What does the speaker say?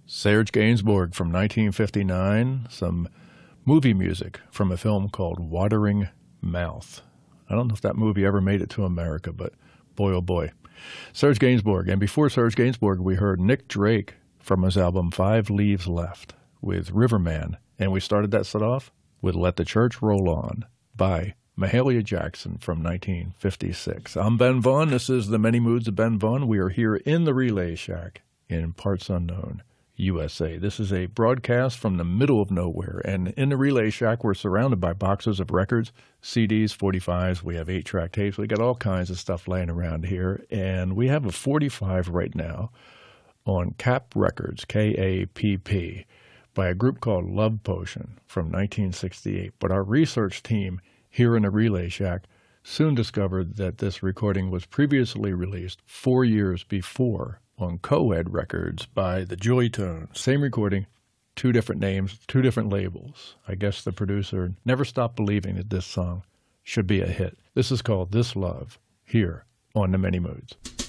Serge Gainsbourg from 1959, some movie music from a film called Watering Mouth. I don't know if that movie ever made it to America, but boy, oh boy. Serge Gainsbourg. And before Serge Gainsbourg, we heard Nick Drake from his album 5 Leaves Left with Riverman. And we started that set off with Let the Church Roll On by Mahalia Jackson from 1956. I'm Ben Vaughn. This is The Many Moods of Ben Vaughn. We are here in the Relay Shack in Parts Unknown, USA. This is a broadcast from the middle of nowhere, and in the Relay Shack, we're surrounded by boxes of records, CDs, 45s. We have 8-track tapes. We got all kinds of stuff laying around here, and we have a 45 right now on Kapp Records, K-A-P-P, by a group called Love Potion from 1968. But our research team here in the Relay Shack soon discovered that this recording was previously released 4 years before on Coed Records by the Joytones. Same recording, 2 different names, 2 different labels. I guess the producer never stopped believing that this song should be a hit. This is called This Love, here on The Many Moods.